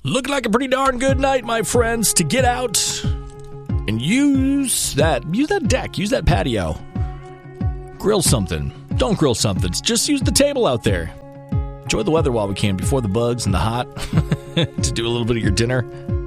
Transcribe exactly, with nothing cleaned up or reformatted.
Look like a pretty darn good night, my friends, to get out and use that use that deck, use that patio. Grill something. Don't grill something. Just use the table out there. Enjoy the weather while we can before the bugs and the hot to do a little bit of your dinner.